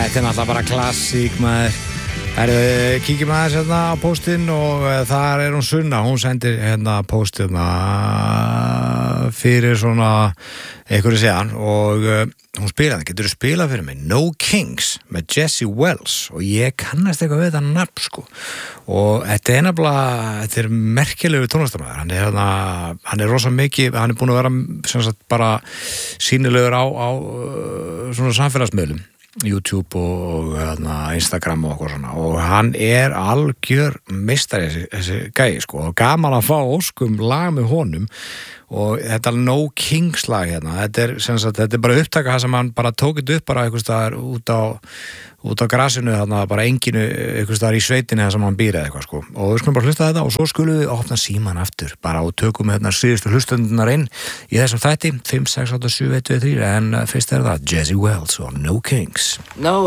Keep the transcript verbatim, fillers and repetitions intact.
Þetta er náttúrulega bara klassík maður. Herðu, kíkjum aðeins hérna á póstinn og uh, þar er hún Sunna, hún sendir hérna póstinn fyrir svona einhverju séðan og uh, hún spilaði, getur þú spilað fyrir mig No Kings með Jesse Wells og ég kannast eitthvað við þetta nafn sko og þetta er nefnilega, þetta er merkilegu tónlistarmaður, hann er hérna, hann er rosa mikið, hann er búin að vera sem sagt bara sýnilegur á, á uh, svona samfélagsmiðlum YouTube og, og Instagram og eitthvað svona og hann er algjör meistari þessi, þessi gæi sko og gaman að fá óskum lag með honum og þetta No Kings lag hérna, þetta er, sagt, þetta er bara upptaka það sem hann bara tók þetta upp bara einhvers staðar út á út á grasinu þarna bara enginu einhvers staðar í sveitinni þar sem hann býr eða eitthvað sko og við skulum bara hlusta þetta og svo skulum við opna síman aftur bara og tökum hérna síðustu hlustundunar inn í þessum þætti fimm, sex, átta, sjö, eitt, tvö, þrjú en fyrst er það Jesse Wells og No Kings No